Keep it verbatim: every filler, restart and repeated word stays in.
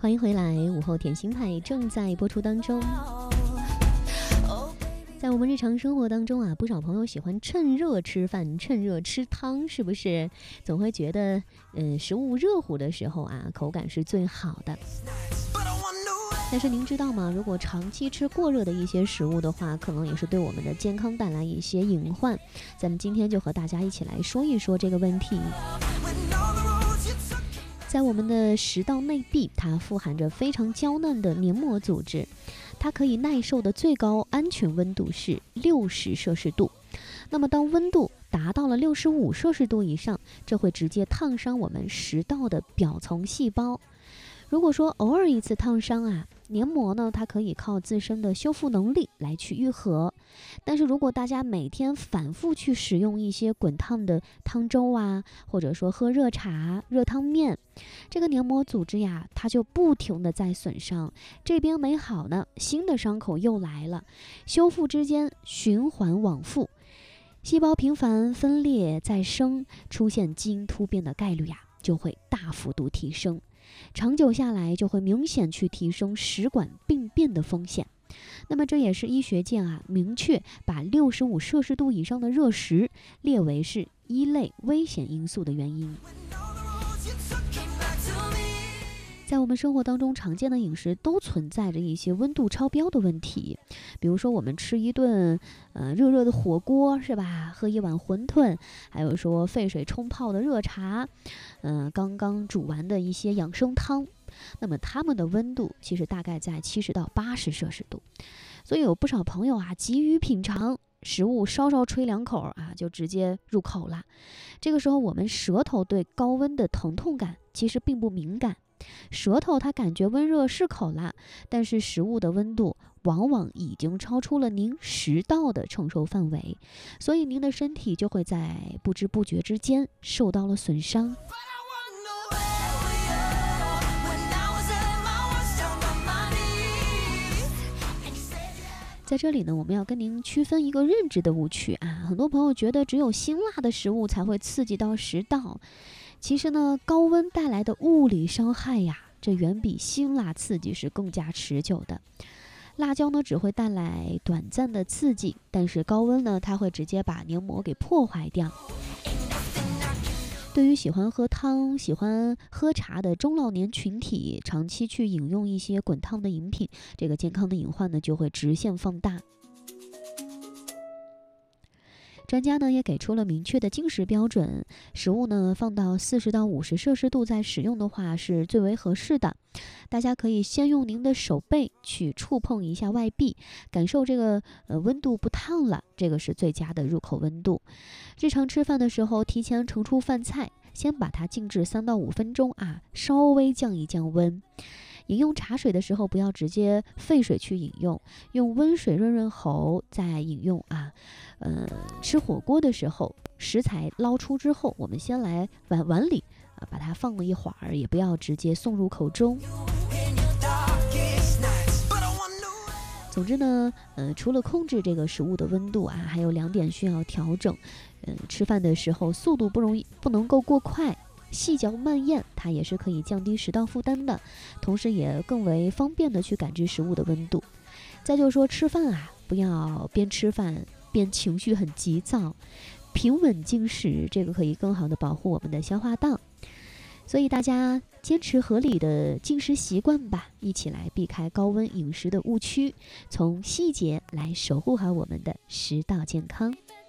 欢迎回来，午后甜心派正在播出当中。在我们日常生活当中啊，不少朋友喜欢趁热吃饭，趁热吃汤，是不是？总会觉得，嗯，食物热乎的时候啊，口感是最好的。但是您知道吗？如果长期吃过热的一些食物的话，可能也是对我们的健康带来一些隐患。咱们今天就和大家一起来说一说这个问题。在我们的食道内壁，它富含着非常娇嫩的黏膜组织，它可以耐受的最高安全温度是六十摄氏度。那么当温度达到了六十五摄氏度以上，这会直接烫伤我们食道的表层细胞。如果说偶尔一次烫伤啊，黏膜呢，它可以靠自身的修复能力来去愈合。但是如果大家每天反复去使用一些滚烫的汤粥啊，或者说喝热茶、热汤面，这个黏膜组织呀，它就不停的在损伤。这边没好呢，新的伤口又来了，修复之间循环往复，细胞频繁分裂再生，出现基因突变的概率呀，就会大幅度提升。长久下来就会明显去提升食管病变的风险。那么这也是医学界啊明确把六十五摄氏度以上的热食列为是一类危险因素的原因。在我们生活当中常见的饮食都存在着一些温度超标的问题，比如说我们吃一顿呃热热的火锅是吧，喝一碗馄饨，还有说沸水冲泡的热茶，嗯、呃，刚刚煮完的一些养生汤，那么它们的温度其实大概在七十到八十摄氏度，所以有不少朋友啊急于品尝食物，稍稍吹两口啊就直接入口了。这个时候我们舌头对高温的疼痛感其实并不敏感，舌头它感觉温热适口了，但是食物的温度往往已经超出了您食道的承受范围，所以您的身体就会在不知不觉之间受到了损伤。在这里呢，我们要跟您区分一个认知的误区啊，很多朋友觉得只有辛辣的食物才会刺激到食道，其实呢，高温带来的物理伤害呀，这远比辛辣刺激是更加持久的。辣椒呢，只会带来短暂的刺激，但是高温呢，它会直接把黏膜给破坏掉。对于喜欢喝汤、喜欢喝茶的中老年群体，长期去饮用一些滚烫的饮品，这个健康的隐患呢，就会直线放大。专家呢也给出了明确的进食标准，食物呢放到四十到五十摄氏度再食用的话是最为合适的。大家可以先用您的手背去触碰一下外壁，感受这个呃温度不烫了，这个是最佳的入口温度。日常吃饭的时候，提前盛出饭菜，先把它静置三到五分钟啊，稍微降一降温。饮用茶水的时候，不要直接沸水去饮用，用温水润润喉再饮用啊。呃，吃火锅的时候，食材捞出之后，我们先来碗碗里啊，把它放了一会儿，也不要直接送入口中。总之呢，呃，除了控制这个食物的温度啊，还有两点需要调整。嗯、呃，吃饭的时候速度不容易不能够过快。细嚼慢咽，它也是可以降低食道负担的，同时也更为方便的去感知食物的温度。再就是说吃饭啊，不要边吃饭边情绪很急躁，平稳进食，这个可以更好的保护我们的消化道。所以大家坚持合理的进食习惯吧，一起来避开高温饮食的误区，从细节来守护好我们的食道健康。